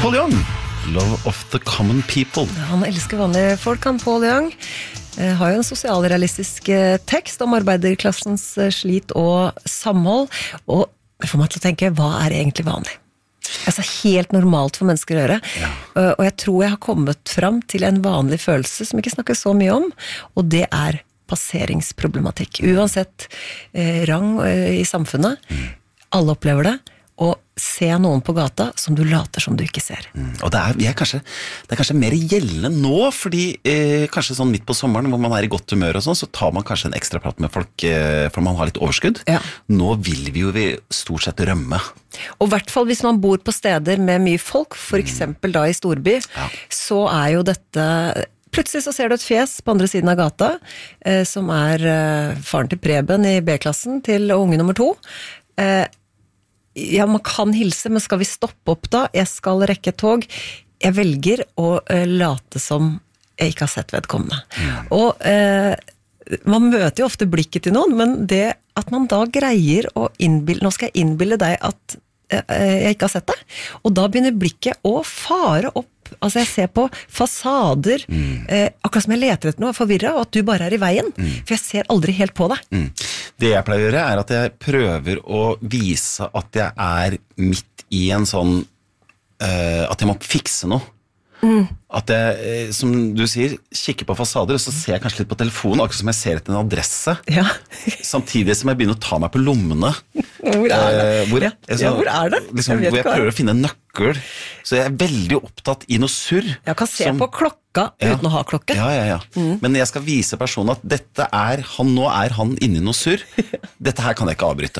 Paul Young, Love of the Common People. Han elsker vanlige folk, han Paul Young. Har jo en sosialrealistisk tekst om arbeiderklassens slit og samhold, og det får meg til å tenke, hva er egentlig vanlig? Altså helt normalt for mennesker å gjøre. Ja. Og jeg tror jeg har kommet fram til en vanlig følelse som jeg ikke snakker så mye om, og det er passeringsproblematikk. Uansett rang i samfunnet, alle opplever det, og se noen på gata som du later som du ikke ser. Og det er kanskje mer gjeldende nå, fordi kanskje sånn midt på sommeren, hvor man er i godt humør og sånn, så tar man kanskje en ekstra prat med folk, for man har litt overskudd. Ja. Nå vil vi jo stort sett rømme. Og i hvert fall hvis man bor på steder med mye folk, for eksempel da i storby, så er jo dette... Plutselig så ser du et fjes på andre siden av gata, som er faren til Preben i B-klassen til unge nummer 2. Ja, man kan hilse, men skal vi stoppe opp da? Jeg skal rekke et tog. Jeg velger å late som jeg ikke har sett vedkommende. Og man møter jo ofte blikket til noen, men det at man da greier å innbille, nå skal jeg innbille deg at jeg ikke har sett deg, og da begynner blikket å fare opp. Altså jeg ser på fasader, akkurat som jeg leter etter noe, forvirret, og at du bare er i veien, for jeg ser aldri helt på deg. Det jeg pleier å gjøre er at jeg prøver å vise at jeg er midt i en sånn, at jeg må fikse noe. At jeg, som du sier, kikker på fasader, og så ser jeg kanskje litt på telefonen, akkurat som jeg ser etter en adresse, samtidig som jeg begynner å ta meg på lommene. Hvor er det? Hvor er det? Liksom, hvor jeg prøver å finne en nøkkel, så jeg er veldig opptatt i noe surr. Jeg kan se på klokka uten å ha klokke. Ja. Men jeg skal vise personen at dette er han, nå er han inne i noe surr. Dette her kan jeg ikke avbryte.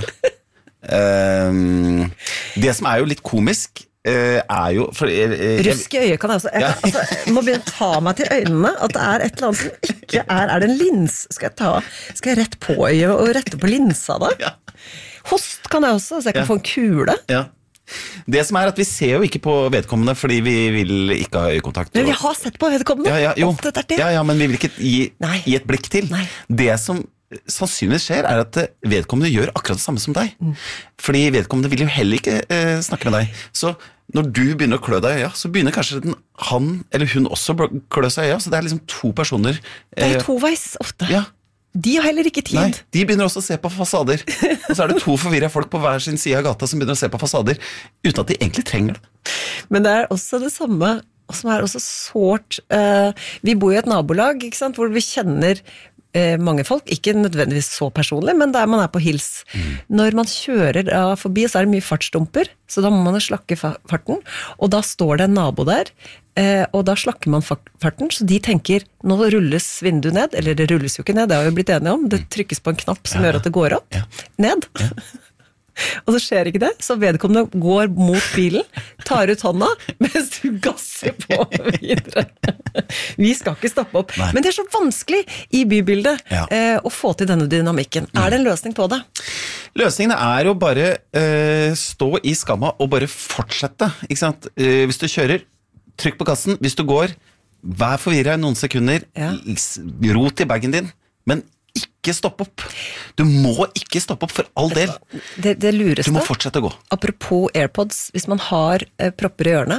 Det som er jo litt komisk, er jo Rusk i øyet kan jeg også jeg må begynne å ta meg til øynene at det er et eller annet som ikke er det en lins? Skal jeg rett på øyet og rette på linsa da? Host kan jeg også, så jeg kan få en kule. Det som er at vi ser jo ikke på vedkommende fordi vi vil ikke ha øyekontakt. Men vi har sett på vedkommende. Men vi vil ikke gi et blikk til. Det som sannsynligvis skjer er at vedkommende gjør akkurat det samme som deg. Fordi vedkommende vil jo heller ikke snakke med deg. Så når du begynner å klø deg i øya, så begynner kanskje han eller hun også å klø seg i øya. Så det er liksom to personer. Det er toveis ofte. Ja. De har heller ikke tid. Nei, de begynner også å se på fasader. Og så er det to forvirrede folk på hver sin side av gata som begynner å se på fasader, uten at de egentlig trenger det. Men det er også det samme, som er også sårt. Vi bor i et nabolag, ikke sant, hvor vi kjenner mange folk, ikke nødvendigvis så personlig, men der man er på hils. Når man kjører forbi, så er det mye fartsdumper, så da må man slakke farten, og da står det en nabo der, og da slakker man farten, så de tenker, nå rulles vinduet ned, eller det rulles jo ikke ned, det har vi blitt enige om, det trykkes på en knapp som gjør at det går opp, ned. Og så skjer ikke det, så vedkommende går mot bilen, tar ut hånda, mens du gasser på videre. Vi skal ikke stoppe opp. Men det er så vanskelig i bybildet å få til denne dynamikken. Er det en løsning på det? Løsningen er å bare stå i skamma og bare fortsette, ikke sant? Hvis du kjører, trykk på gassen. Hvis du går, vær forvirret noen sekunder, rot i bagen din, men ikke stopp opp. Du må ikke stoppe opp for all del. Det lureste. Du må fortsette å gå. Apropos AirPods, hvis man har propper i ørene,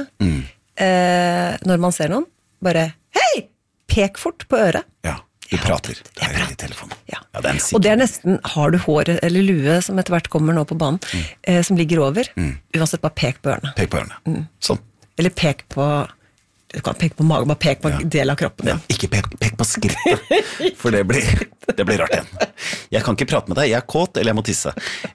når man ser noen, bare, hei, pek fort på øret. Ja, du prater. Jeg prater i telefonen. Ja, det er og det er nesten, har du hår eller lue, som etter hvert kommer nå på banen, som ligger over, uansett bare pek på ørene. Pek på ørene. Sånn. Eller pek på... Du kan peke på magen, bare peke på en del av kroppen din. Ikke pek på skrittet, for det blir rart igjen. Jeg kan ikke prate med deg, jeg er kåt, eller jeg må tisse.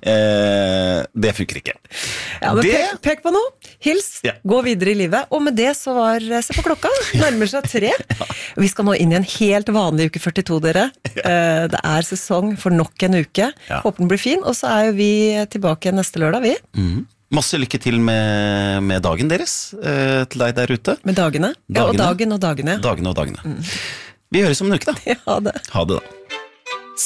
Det funker ikke. Ja, men pek på noe, hils, gå videre i livet. Og med det så se på klokka, nærmer seg 3. Vi skal nå inn i en helt vanlig uke 42, dere. Det er sesong for nok en uke. Håper den blir fin, og så er jo vi tilbake neste lørdag, vi. Masse lykke til med dagen deres, til deg der ute. Med dagene. Ja, og dagen og dagene. Dagene og dagene. Vi høres om en uke da. Ha det. Ha det da.